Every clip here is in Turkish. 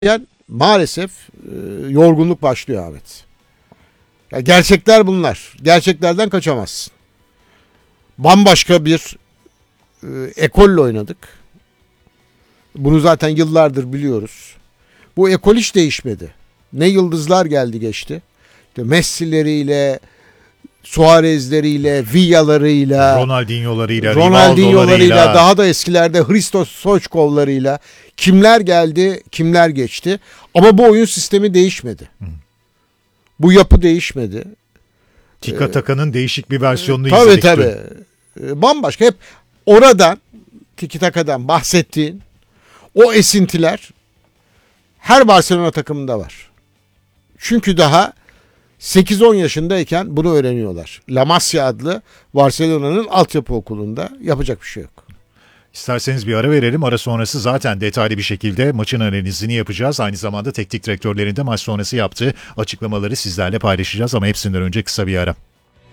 Yani maalesef yorgunluk başlıyor Ahmet. Ya gerçekler bunlar. Gerçeklerden kaçamazsın. Bambaşka bir ekolle oynadık. Bunu zaten yıllardır biliyoruz. Bu ekol hiç değişmedi. Ne yıldızlar geldi geçti. İşte Messi'leriyle, Suarez'leriyle, Villa'larıyla, Ronaldinho'larıyla, daha da eskilerde Hristos Stoichkov'larıyla kimler geldi, kimler geçti. Ama bu oyun sistemi değişmedi. Bu yapı değişmedi. Tiki Taka'nın değişik bir versiyonunu izledik. Tabii. Bambaşka. Hep oradan, Tiki Taka'dan bahsettiğin o esintiler her Barcelona takımında var. Çünkü daha 8-10 yaşındayken bunu öğreniyorlar. La Masia adlı Barcelona'nın altyapı okulunda. Yapacak bir şey yok. İsterseniz bir ara verelim. Ara sonrası zaten detaylı bir şekilde maçın analizini yapacağız. Aynı zamanda teknik direktörlerin de maç sonrası yaptığı açıklamaları sizlerle paylaşacağız. Ama hepsinden önce kısa bir ara.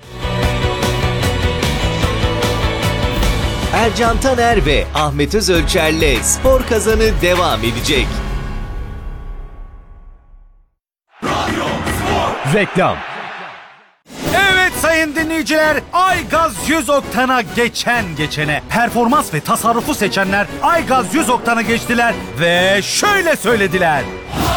Ercan Taner ve Ahmet Özölçer'le Spor Kazanı devam edecek. Reklam. Evet sayın dinleyiciler, Aygaz 100 oktana geçene, performans ve tasarrufu seçenler Aygaz 100 oktana geçtiler ve şöyle söylediler.